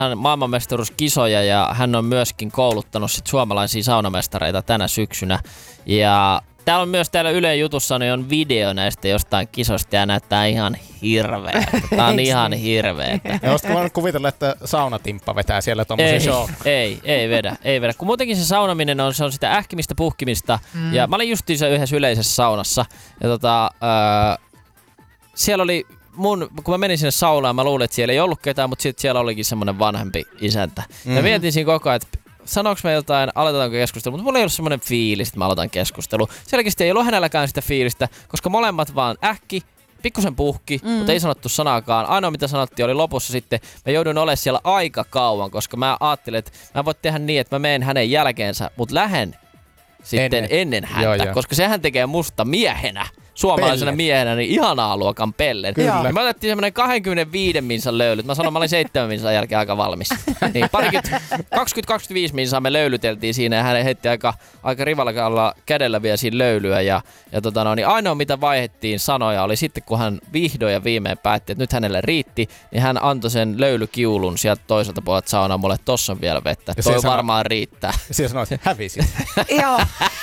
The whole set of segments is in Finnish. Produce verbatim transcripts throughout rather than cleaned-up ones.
maailmanmestaruuskisoja ja hän on myöskin kouluttanut sit suomalaisia saunamestareita tänä syksynä. Ja täällä on myös täällä Ylen jutussa niin on video näistä jostain kisosta ja näyttää ihan hirveetä. Tää on ihan hirveetä. Ja olisitko voinut kuvitella, että saunatimppa vetää siellä tommosia show? Ei, ei vedä, ei vedä. Kun muutenkin se saunaminen on, se on sitä ähkimistä, puhkimista. Mm. Ja mä olin justiinsa yhdessä yleisessä saunassa. Ja tota, öö, siellä oli mun, kun mä menin sinne saunaan, mä luulin, että siellä ei ollut ketään, mutta sitten siellä olikin semmonen vanhempi isäntä. Mm. Ja mietin siinä koko ajan, että sanoinko me jotain, aloitetaanko keskustelua, mutta mulla ei ollut semmoinen fiilis, että mä aloitan keskustelua. Selkeästi ei ollut hänelläkään sitä fiilistä, koska molemmat vaan ähki, pikkusen puhki, mm. mutta ei sanottu sanaakaan. Ainoa mitä sanottiin oli lopussa sitten, mä joudun olemaan siellä aika kauan, koska mä ajattelin, että mä voin tehdä niin, että mä menen hänen jälkeensä, mutta lähden sitten ennen, ennen häntä, joo, joo. koska sehän tekee musta miehenä. Suomalaisena pellet. Miehenä, niin ihanaa luokan pellen. Kyllä. Me otettiin semmoinen kaksikymmentäviisi minsan löylyt. Mä sanoin, mä olin seitsemän minsan jälkeen aika valmis. Niin, kaksikymmentä kaksikymmentäviisi minsaa me löylyteltiin siinä ja hän heitti aika, aika rivalla kädellä vielä siinä löylyä. Ja, ja tota no, niin ainoa mitä vaihdettiin sanoja oli sitten, kun hän vihdoin ja viimein päätti, että nyt hänelle riitti, niin hän antoi sen löylykiulun sieltä toiselta puolelta saunaa mulle, että tossa on vielä vettä. Ja toi varmaan sano, riittää. Ja siellä sanoi, että hävisit. Joo.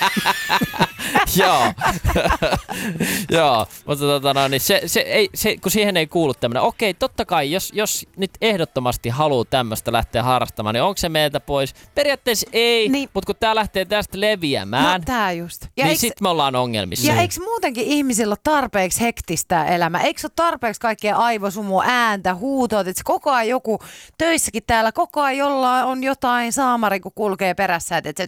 Joo. Joo, mutta tota no, niin se, se ei, se, kun siihen ei kuulu tämmönen, okei, totta kai, jos, jos nyt ehdottomasti haluaa tämmöistä lähteä harrastamaan, niin onko se meiltä pois? Periaatteessa ei, niin. Mutta kun tää lähtee tästä leviämään, no, tää just. Ja niin eiks, sit me ollaan ongelmissa. Ja eikö muutenkin ihmisillä ole tarpeeksi hektistä elämää? Eikö ole tarpeeksi kaikkea aivosumua, ääntä, huutoa, että koko ajan joku töissäkin täällä, koko ajan jollain on jotain saamari, kun kulkee perässä, että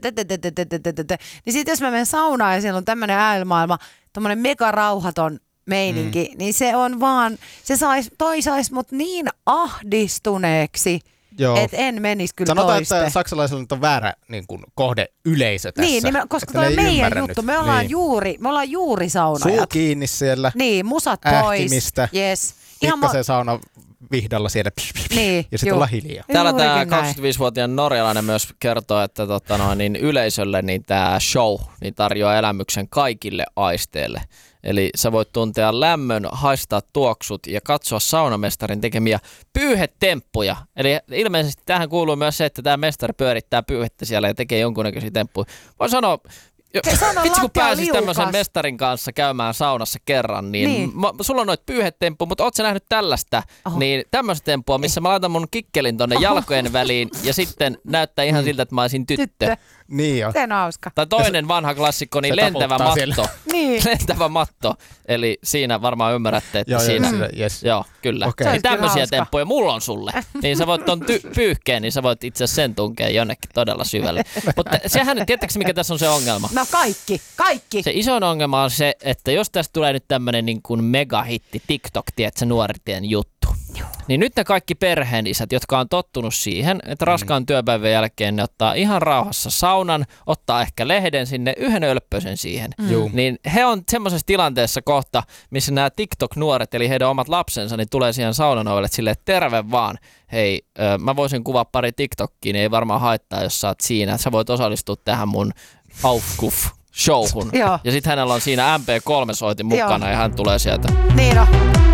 niin sit jos mä menen saunaan ja siellä on tämmönen äänimaailma, tommonen mega rauhaton meininki, mm. niin se on vaan, se sais, toi sais mut niin ahdistuneeksi, että en menisi kyllä sanotaan, toiste. Sanotaan, että saksalaisilla on väärä niin kuin, kohde yleisö tässä. Niin, niin me, koska toi on meidän juttu. Me ollaan, niin. juuri, me ollaan juuri saunajat. Suu kiinni siellä. Niin, musat pois. Ähkimistä. Yes. Pikkasen sauna vihdalla siellä niin, ja sitten ollaan hiljaa. Täällä tämä kaksikymmentäviisivuotiaan norjalainen myös kertoo, että tota no, niin yleisölle niin tämä show niin tarjoaa elämyksen kaikille aisteille. Eli sä voit tuntea lämmön, haistaa tuoksut ja katsoa saunamestarin tekemiä pyyhetemppuja. Eli ilmeisesti tähän kuuluu myös se, että tämä mestari pyörittää pyyhettä siellä ja tekee jonkunnäköisiä temppuja. Voin sanoa, vitsi kun pääsis tämmöisen mestarin kanssa käymään saunassa kerran, niin, niin. Mä, sulla on noita pyyhetemppuja, mutta oot sä nähnyt tällaista, Oho. niin tämmöistä temppua, missä mä laitan mun kikkelin tonne Oho. jalkojen väliin ja sitten näyttää ihan siltä, että mä olisin tyttö. tyttö. Niin jo. Se on hauska. Tai toinen vanha klassikko, niin lentävä matto. niin. Lentävä matto. Eli siinä varmaan ymmärrätte, että joo, siinä... Joo, yes. joo kyllä. Okay. Niin tämmöisiä temppuja mulla on sulle. Niin sä voit ton ty- pyyhkeen, niin sä voit itse asiassa sen tunkea jonnekin todella syvälle. Mutta sehän, tiedättekö mikä tässä on se ongelma? No kaikki, kaikki. Se isoin ongelma on se, että jos tästä tulee nyt tämmönen niin kuin megahitti TikTok, tiedätkö, nuoritien juttu. Joo. Niin nyt ne kaikki perheenisät, jotka on tottunut siihen, että raskaan mm. työpäivän jälkeen ne ottaa ihan rauhassa saunan, ottaa ehkä lehden sinne, yhden ölppösen siihen. Mm. Niin he on semmoisessa tilanteessa kohta, missä nämä TikTok-nuoret, eli heidän omat lapsensa, niin tulee siihen saunan ovelle silleen, terve vaan. Hei, ö, mä voisin kuvaa pari TikTokkiin, niin ei varmaan haittaa, jos sä oot siinä. Sä voit osallistua tähän mun Aufkuf showhun. Ja sit hänellä on siinä M P kolme soitin mukana Joo. ja hän tulee sieltä. Niin on.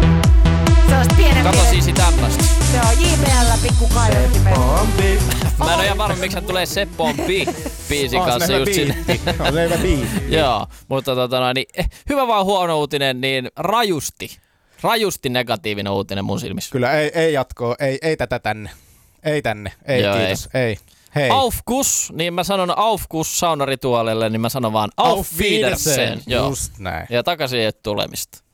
Kato siis tämmöstä. Se on J B L pikku kaivetti. Mä en ole ihan varma, miksi hän tulee Seppo on bi biisin kanssa just sinne. On se hyvä biisi. Joo, mutta tota no, niin, hyvä vaan huono uutinen, niin rajusti, rajusti negatiivinen uutinen mun silmissä. Kyllä ei, ei jatkoa, ei, ei tätä tänne, ei tänne, ei Joo, kiitos, ei. ei. Hei. Aufkus, niin mä sanon Aufkus saunarituaalille, niin mä sanon vaan Auf Wiedersehen. Just näin. Ja takaisin tulemista.